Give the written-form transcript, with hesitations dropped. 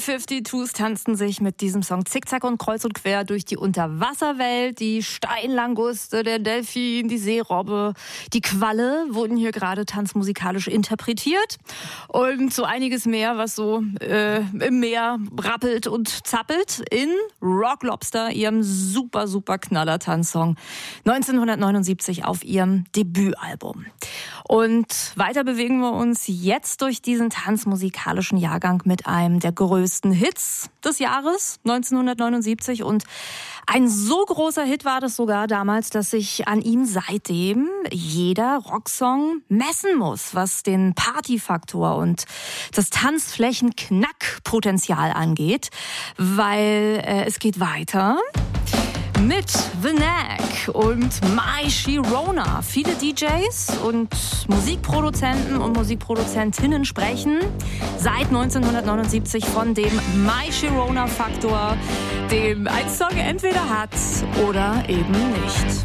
B-52s tanzten sich mit diesem Song zickzack und kreuz und quer durch die Unterwasserwelt. Die Steinlanguste, der Delfin, die Seerobbe, die Qualle wurden hier gerade tanzmusikalisch interpretiert. Und so einiges mehr, was so im Meer rappelt und zappelt in Rock Lobster, ihrem super, super Knaller-Tanzsong 1979 auf ihrem Debütalbum. Und weiter bewegen wir uns jetzt durch diesen tanzmusikalischen Jahrgang mit einem der größten Hits des Jahres 1979. Und ein so großer Hit war das sogar damals, dass sich an ihm seitdem jeder Rocksong messen muss, was den Partyfaktor und das Tanzflächenknackpotenzial angeht, weil es geht weiter mit The Knack und My Sharona. Viele DJs und Musikproduzenten und Musikproduzentinnen sprechen seit 1979 von dem My Sharona Faktor, dem ein Song entweder hat oder eben nicht.